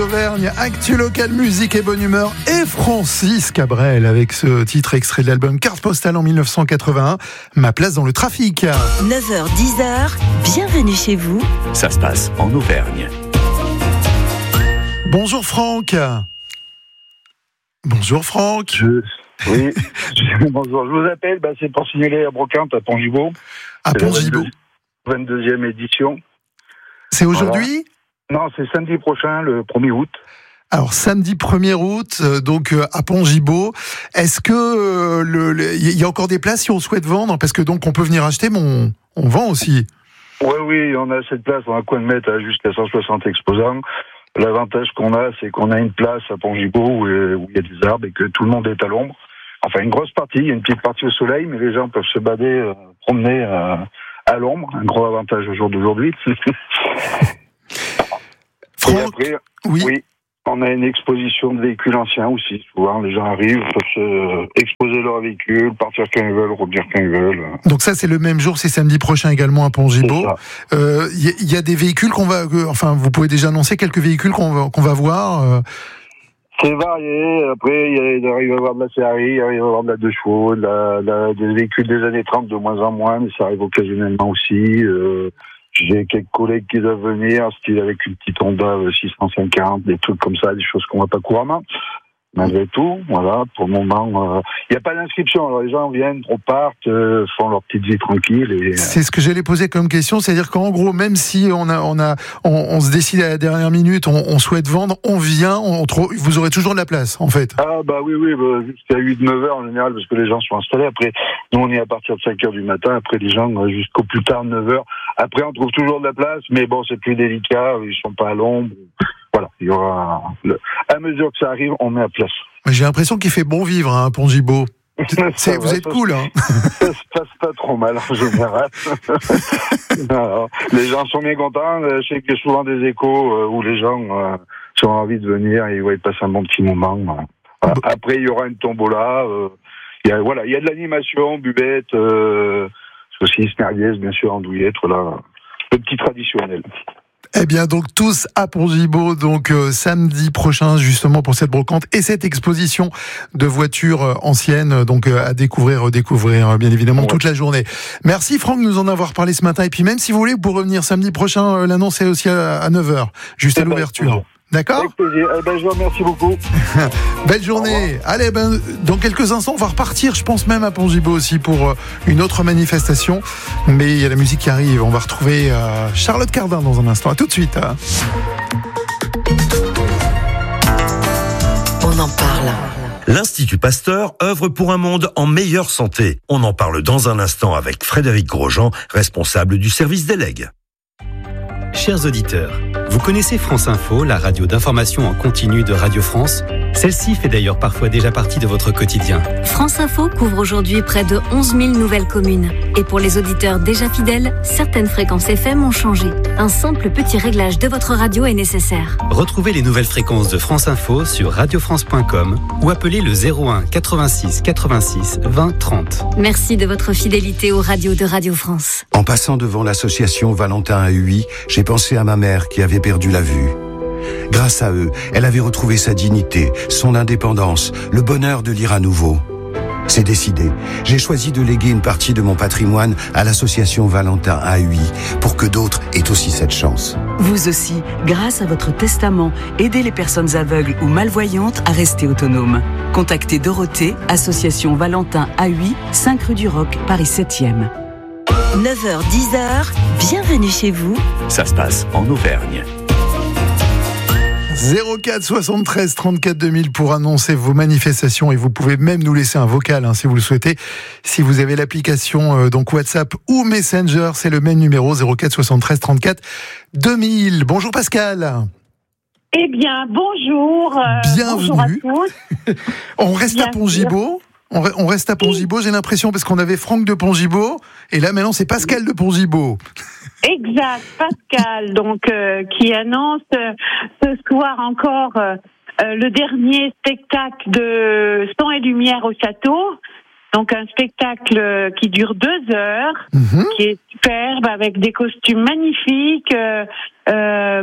Auvergne, actu local, musique et bonne humeur, et Francis Cabrel avec ce titre extrait de l'album Carte postale en 1981, Ma place dans le trafic. 9h, 10h, bienvenue chez vous. Ça se passe en Auvergne. Bonjour Franck. Bonjour Franck. Oui, bonjour, je vous appelle, c'est pour signaler à Brocante, à Pont-Gibaud. À Pont-Gibaud. 22e édition. C'est aujourd'hui ? Non, c'est samedi prochain, le 1er août. Alors samedi 1er août, donc à Pont-Gibaud. Est-ce que il y a encore des places si on souhaite vendre ? Parce que donc on peut venir acheter, mais on vend aussi. Oui, on a cette place dans un coin de mètre jusqu'à 160 exposants. L'avantage qu'on a, c'est qu'on a une place à Pont-Gibaud où il y a des arbres et que tout le monde est à l'ombre. Enfin, une grosse partie, il y a une petite partie au soleil, mais les gens peuvent se balader, promener à l'ombre. Un gros avantage au jour d'aujourd'hui. Franck, et après, oui, on a une exposition de véhicules anciens aussi. Souvent, les gens arrivent, peuvent exposer leurs véhicules, partir quand ils veulent, revenir quand ils veulent. Donc ça, c'est le même jour, c'est samedi prochain également à Pont-Gibaud. Il y a des véhicules vous pouvez déjà annoncer quelques véhicules qu'on va voir. C'est varié. Après, il arrive à avoir de la CRI, il arrive à avoir de la 2 chevaux, des véhicules des années 30 de moins en moins, mais ça arrive occasionnellement aussi. J'ai quelques collègues qui doivent venir, style avec une petite Honda 650, des trucs comme ça, des choses qu'on voit pas couramment. Malgré tout, voilà, pour le moment, il n'y a pas d'inscription. Alors les gens viennent, repartent, font leur petite vie tranquille. Et c'est ce que j'allais poser comme question, c'est-à-dire qu'en gros, même si on se décide à la dernière minute, on souhaite vendre, on vient, vous aurez toujours de la place, en fait. Ah oui, jusqu'à 8-9 heures en général, parce que les gens sont installés. Après, nous on est à partir de 5 heures du matin. Après, les gens jusqu'au plus tard 9 heures. Après, on trouve toujours de la place, mais bon, c'est plus délicat. Ils sont pas à l'ombre. Voilà, il y aura. À mesure que ça arrive, on met à place. J'ai l'impression qu'il fait bon vivre, à Pont-Gibaud. Vous êtes cool, hein. Ça se passe pas trop mal en général. Alors, les gens sont bien contents. Je sais qu'il y a souvent des échos où les gens ont envie de venir et ils passer un bon petit moment. Après, il y aura une tombola. Il y a de l'animation, bubette, saucisses, merguez, bien sûr, andouillettes. Voilà, le petit traditionnel. Eh bien, donc, tous à Pont-Gibaud, donc, samedi prochain, justement, pour cette brocante et cette exposition de voitures anciennes, donc, à découvrir, bien évidemment, toute la journée. Merci, Franck, de nous en avoir parlé ce matin. Et puis, même si vous voulez, vous pourrez revenir samedi prochain, l'annonce est aussi à 9h, juste à l'ouverture. D'accord ? Avec plaisir. Je vous remercie beaucoup. Belle journée. Allez, dans quelques instants, on va repartir, je pense même à Pont-Gibaud aussi pour une autre manifestation. Mais il y a la musique qui arrive. On va retrouver Charlotte Cardin dans un instant. À tout de suite. On en parle. L'Institut Pasteur œuvre pour un monde en meilleure santé. On en parle dans un instant avec Frédéric Grosjean, responsable du service des legs. Chers auditeurs, vous connaissez France Info, la radio d'information en continu de Radio France ? Celle-ci fait d'ailleurs parfois déjà partie de votre quotidien. France Info couvre aujourd'hui près de 11 000 nouvelles communes. Et pour les auditeurs déjà fidèles, certaines fréquences FM ont changé. Un simple petit réglage de votre radio est nécessaire. Retrouvez les nouvelles fréquences de France Info sur radiofrance.com ou appelez le 01 86 86 20 30. Merci de votre fidélité aux radios de Radio France. En passant devant l'association Valentin à Huy, j'ai pensé à ma mère qui avait perdu la vue. Grâce à eux, elle avait retrouvé sa dignité, son indépendance, le bonheur de lire à nouveau. C'est décidé. J'ai choisi de léguer une partie de mon patrimoine à l'association Valentin à Huy pour que d'autres aient aussi cette chance. Vous aussi, grâce à votre testament, aidez les personnes aveugles ou malvoyantes à rester autonomes. Contactez Dorothée, association Valentin à Huy, 5 rue du Roc, Paris 7e. 9h, 10h, bienvenue chez vous. Ça se passe en Auvergne. 04 73 34 2000 pour annoncer vos manifestations et vous pouvez même nous laisser un vocal si vous le souhaitez. Si vous avez l'application donc WhatsApp ou Messenger, c'est le même numéro 04 73 34 2000. Bonjour Pascal. Eh bien, bonjour. Bienvenue. Bonjour à tous. On reste à Pont-Gibaud. On reste à Pont-Gibaud, j'ai l'impression, parce qu'on avait Franck de Pont-Gibaud, et là maintenant c'est Pascal de Pont-Gibaud. Exact, Pascal, donc qui annonce ce soir encore le dernier spectacle de Son et Lumière au château. Donc un spectacle qui dure 2 heures, qui est superbe, avec des costumes magnifiques,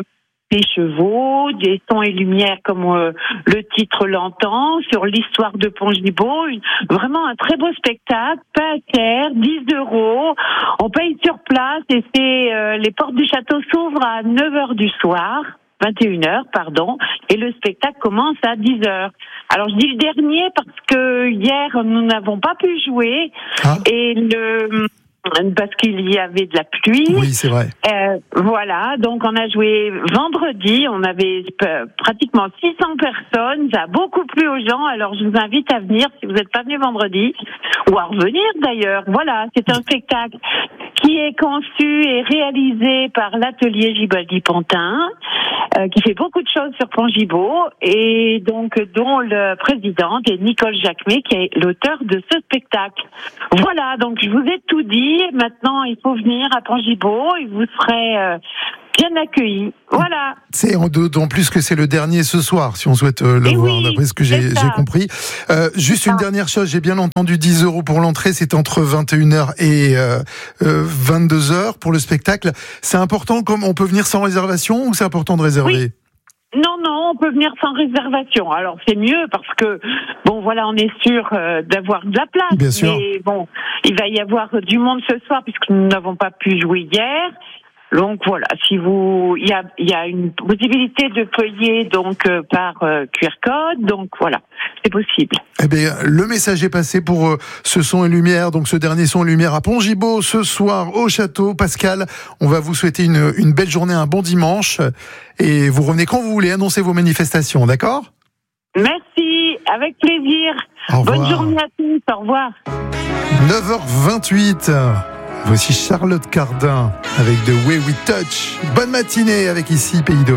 des chevaux, des sons et lumières comme le titre l'entend, sur l'histoire de Pont-Gibaud. Vraiment un très beau spectacle, pas cher, 10 €. On paye sur place et les portes du château s'ouvrent à 9h du soir. 21h, pardon, et le spectacle commence à 10h. Alors je dis le dernier parce que hier nous n'avons pas pu jouer et parce qu'il y avait de la pluie. Oui, c'est vrai. Voilà, donc on a joué vendredi, on avait pratiquement 600 personnes, ça a beaucoup plu aux gens, alors je vous invite à venir si vous n'êtes pas venu vendredi, ou à revenir d'ailleurs. Voilà, c'est un spectacle qui est conçu et réalisé par l'atelier Gibaldi-Pantin, qui fait beaucoup de choses sur Pont-Gibaud, et donc dont le président est Nicole Jacquemet, qui est l'auteur de ce spectacle. Voilà, donc je vous ai tout dit. Maintenant, il faut venir à Pont-Gibaud et vous serez bien accueillis. Voilà. C'est d'autant plus que c'est le dernier ce soir, si on souhaite le voir, d'après ce que j'ai compris. Juste une dernière chose, j'ai bien entendu 10 € pour l'entrée, c'est entre 21h et 22h pour le spectacle. C'est important, comme on peut venir sans réservation ou c'est important de réserver? Oui. Non, on peut venir sans réservation. Alors c'est mieux parce que bon, voilà, on est sûr d'avoir de la place. Bien sûr. Mais bon, il va y avoir du monde ce soir puisque nous n'avons pas pu jouer hier. Donc voilà, il y a une possibilité de payer donc par QR code. Donc voilà, c'est possible. Eh bien, le message est passé pour ce son et lumière, donc ce dernier son et lumière à Pont-Gibaud ce soir au château. Pascal, on va vous souhaiter une belle journée, un bon dimanche, et vous revenez quand vous voulez annoncer vos manifestations, d'accord? Merci, avec plaisir. Bonne journée à tous, au revoir. 9h28. Voici Charlotte Cardin avec The Way We Touch. Bonne matinée avec ici Pays de